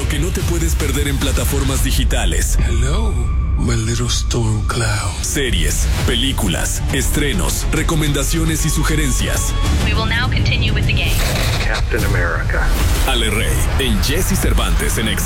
Lo que no te puedes perder en plataformas digitales. Hello, my little storm cloud. Series, películas, estrenos, recomendaciones y sugerencias. We will now continue with the game. Captain America. Ale Rey, en Jesse Cervantes en Exa.